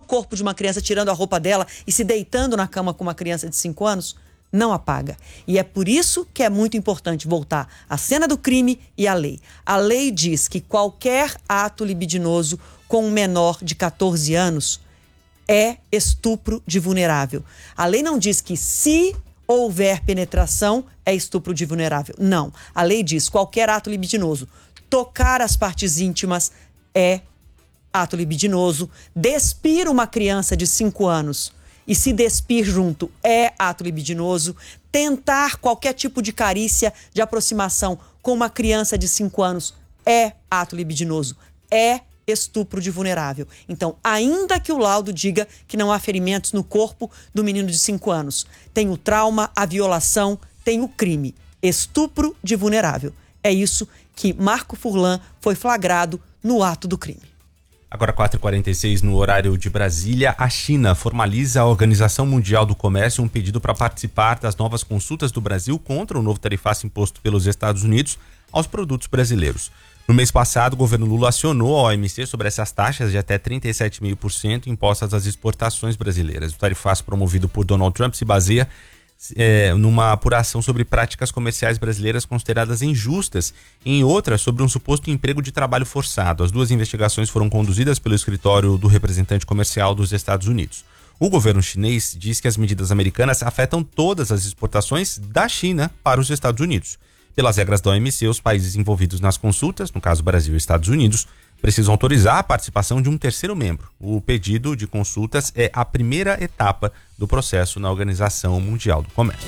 corpo de uma criança, tirando a roupa dela e se deitando na cama com uma criança de 5 anos, não apaga. E é por isso que é muito importante voltar à cena do crime e à lei. A lei diz que qualquer ato libidinoso com um menor de 14 anos é estupro de vulnerável. A lei não diz que se houver penetração é estupro de vulnerável. Não. A lei diz qualquer ato libidinoso. Tocar as partes íntimas é ato libidinoso. Despir uma criança de 5 anos e se despir junto é ato libidinoso. Tentar qualquer tipo de carícia, de aproximação com uma criança de 5 anos é ato libidinoso. É estupro de vulnerável. Então, ainda que o laudo diga que não há ferimentos no corpo do menino de 5 anos, tem o trauma, a violação, tem o crime. Estupro de vulnerável. É isso que Marco Furlan foi flagrado no ato do crime. Agora 4h46 no horário de Brasília, a China formaliza a Organização Mundial do Comércio um pedido para participar das novas consultas do Brasil contra o novo tarifaço imposto pelos Estados Unidos aos produtos brasileiros. No mês passado, o governo Lula acionou a OMC sobre essas taxas de até 37,5% impostas às exportações brasileiras. O tarifaço promovido por Donald Trump se baseia numa apuração sobre práticas comerciais brasileiras consideradas injustas e em outra sobre um suposto emprego de trabalho forçado. As duas investigações foram conduzidas pelo escritório do representante comercial dos Estados Unidos. O governo chinês diz que as medidas americanas afetam todas as exportações da China para os Estados Unidos. Pelas regras da OMC, os países envolvidos nas consultas, no caso Brasil e Estados Unidos, precisam autorizar a participação de um terceiro membro. O pedido de consultas é a primeira etapa do processo na Organização Mundial do Comércio.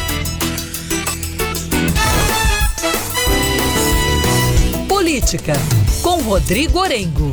Política, com Rodrigo Orengo.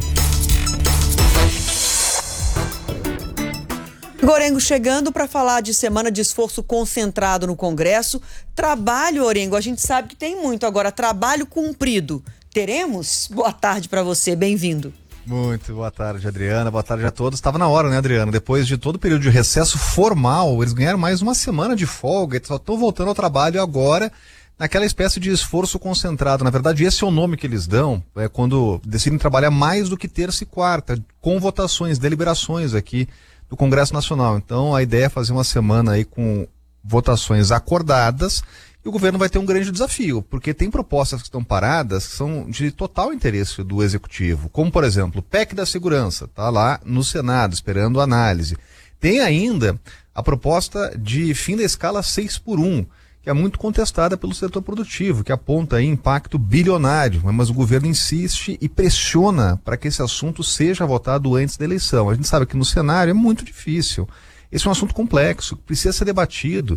Orengo chegando para falar de semana de esforço concentrado no Congresso. Trabalho, Orengo, a gente sabe que tem muito. Agora, trabalho cumprido. Teremos? Boa tarde para você, bem-vindo. Muito boa tarde, Adriana. Boa tarde a todos. Estava na hora, né, Adriana? Depois de todo o período de recesso formal, eles ganharam mais uma semana de folga e só estão voltando ao trabalho agora naquela espécie de esforço concentrado. Na verdade, esse é o nome que eles dão quando decidem trabalhar mais do que terça e quarta, com votações, deliberações aqui do Congresso Nacional. Então, a ideia é fazer uma semana aí com votações acordadas e o governo vai ter um grande desafio, porque tem propostas que estão paradas que são de total interesse do Executivo, como, por exemplo, o PEC da Segurança, está lá no Senado, esperando análise. Tem ainda a proposta de fim da escala 6x1, que é muito contestada pelo setor produtivo, que aponta aí impacto bilionário, mas o governo insiste e pressiona para que esse assunto seja votado antes da eleição. A gente sabe que no cenário é muito difícil. Esse é um assunto complexo, precisa ser debatido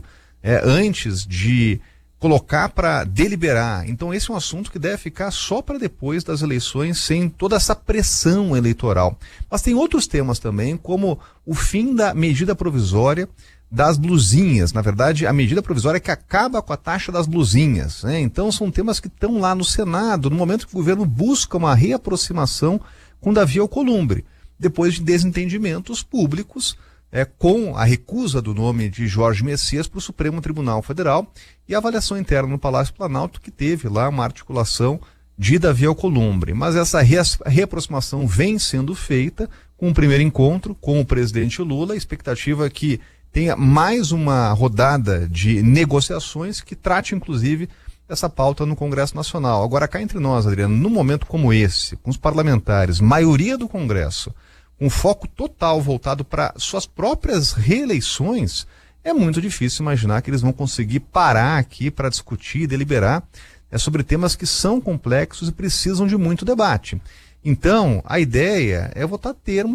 antes de colocar para deliberar. Então esse é um assunto que deve ficar só para depois das eleições, sem toda essa pressão eleitoral. Mas tem outros temas também, como o fim da medida provisória das blusinhas. Na verdade, a medida provisória que acaba com a taxa das blusinhas, né? Então são temas que estão lá no Senado, no momento que o governo busca uma reaproximação com Davi Alcolumbre, depois de desentendimentos públicos com a recusa do nome de Jorge Messias para o Supremo Tribunal Federal e a avaliação interna no Palácio Planalto, que teve lá uma articulação de Davi Alcolumbre. Mas essa reaproximação vem sendo feita com o primeiro encontro com o presidente Lula. A expectativa é que tenha mais uma rodada de negociações que trate, inclusive, essa pauta no Congresso Nacional. Agora, cá entre nós, Adriano, num momento como esse, com os parlamentares, maioria do Congresso, com foco total voltado para suas próprias reeleições, é muito difícil imaginar que eles vão conseguir parar aqui para discutir e deliberar sobre temas que são complexos e precisam de muito debate. Então, a ideia é votar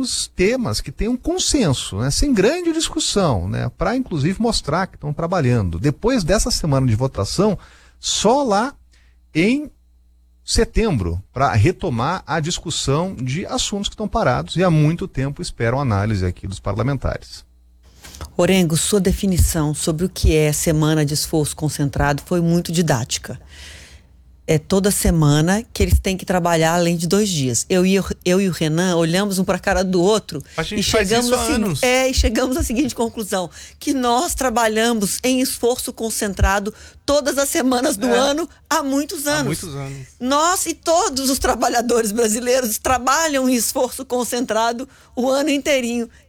temas que tenham consenso, né, sem grande discussão, né, para inclusive mostrar que estão trabalhando. Depois dessa semana de votação, só lá em setembro, para retomar a discussão de assuntos que estão parados e há muito tempo esperam análise aqui dos parlamentares. Orengo, sua definição sobre o que é semana de esforço concentrado foi muito didática. É toda semana que eles têm que trabalhar além de 2 dias. Eu e o Renan olhamos um para a cara do outro e chegamos e chegamos à seguinte conclusão: que nós trabalhamos em esforço concentrado todas as semanas do ano há muitos anos. Há muitos anos. Nós e todos os trabalhadores brasileiros trabalham em esforço concentrado o ano inteirinho.